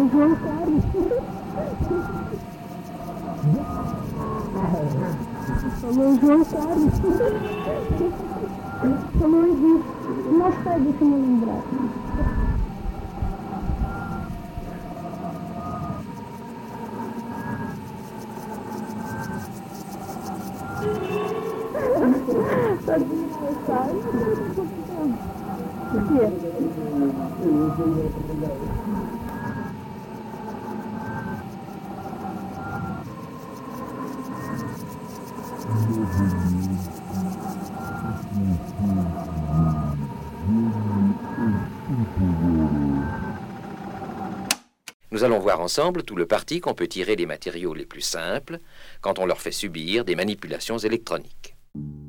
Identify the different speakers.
Speaker 1: Falou João Carlos. Falou Henrique. Não sei, deixa-me lembrar. Está desgraçado. O quê?
Speaker 2: Nous allons voir ensemble tout le parti qu'on peut tirer des matériaux les plus simples quand on leur fait subir des manipulations électroniques.